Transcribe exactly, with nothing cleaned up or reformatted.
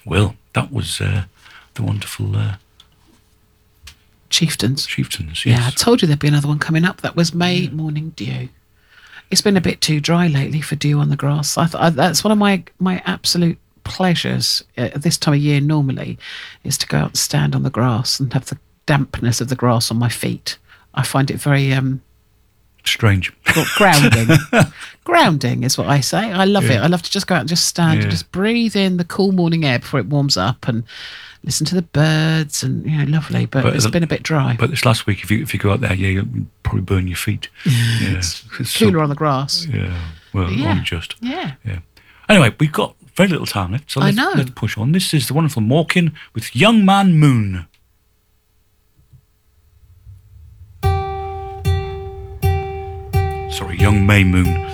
Well, that was uh, the wonderful uh, Chieftains. Chieftains, yes. Yeah, I told you there'd be another one coming up. That was May yeah. Morning Dew. It's been a bit too dry lately for dew on the grass. I, th- I That's one of my, my absolute pleasures at this time of year normally, is to go out and stand on the grass and have the dampness of the grass on my feet. I find it very... Um, strange. Grounding. Grounding is what I say. I love yeah. it. I love to just go out and just stand yeah. and just breathe in the cool morning air before it warms up and listen to the birds and, you know, lovely. But, but it's the, been a bit dry. But this last week, if you if you go out there, yeah, you'll probably burn your feet. Yeah. It's, it's cooler so, on the grass. Yeah. Well, yeah. only just. Yeah. Yeah. Anyway, we've got very little time left, so let's, I know. let's push on. This is the wonderful Morkin with Young Man Moon. Sorry, Young May Moon.